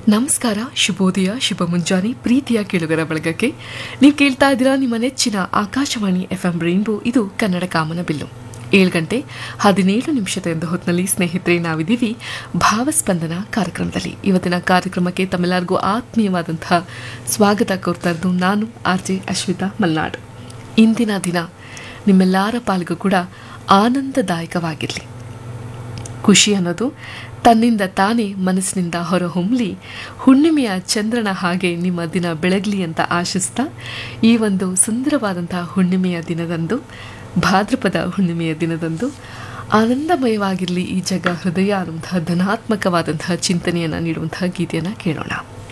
ನಮಸ್ಕಾರ, ಶುಭೋದಯ, ಶುಭ ಮುಂಜಾನೆ ಪ್ರೀತಿಯ ಕೇಳುಗರ ಬಳಗಕ್ಕೆ. ನೀವು ಕೇಳ್ತಾ ಇದ್ದೀರಾ ನಿಮ್ಮ ನೆಚ್ಚಿನ ಆಕಾಶವಾಣಿ FM ರೈನ್ಬೋ. ಇದು ಕನ್ನಡ ಕಾಮನಬಿಲ್ಲು. 7 ಗಂಟೆ 17 ನಿಮಿಷದ ಹೊತ್ತಿನಲ್ಲಿ ಸ್ನೇಹಿತರೆ ನಾವಿದ್ದೀವಿ ಭಾವಸ್ಪಂದನ ಕಾರ್ಯಕ್ರಮದಲ್ಲಿ. ಇವತ್ತಿನ ಕಾರ್ಯಕ್ರಮಕ್ಕೆ ತಮ್ಮೆಲ್ಲರಿಗೂ ಆತ್ಮೀಯವಾದಂತಹ ಸ್ವಾಗತ ಕೋರ್ತಾ ಇರೋದು ನಾನು RJ ಅಶ್ವಿತಾ ಮಲ್ನಾಡ್. ಇಂದಿನ ದಿನ ನಿಮ್ಮೆಲ್ಲರ ಪಾಲಿಗೂ ಕೂಡ ಆನಂದದಾಯಕವಾಗಿರಲಿ. ಖುಷಿ ಅನ್ನೋದು ತನ್ನಿಂದ ತಾನೇ ಮನಸ್ಸಿನಿಂದ ಹೊರಹೊಮ್ಮಲಿ, ಹುಣ್ಣಿಮೆಯ ಚಂದ್ರನ ಹಾಗೆ ನಿಮ್ಮ ದಿನ ಬೆಳಗಲಿ ಅಂತ ಆಶಿಸ್ತಾ, ಈ ಒಂದು ಸುಂದರವಾದಂತಹ ಹುಣ್ಣಿಮೆಯ ದಿನದಂದು, ಭಾದ್ರಪದ ಹುಣ್ಣಿಮೆಯ ದಿನದಂದು ಆನಂದಮಯವಾಗಿರಲಿ ಈ ಜಗ ಹೃದಯ ಅನ್ನುವಂತಹ ಧನಾತ್ಮಕವಾದಂತಹ ಚಿಂತನೆಯನ್ನು ನೀಡುವಂತಹ ಗೀತೆಯನ್ನು ಕೇಳೋಣ.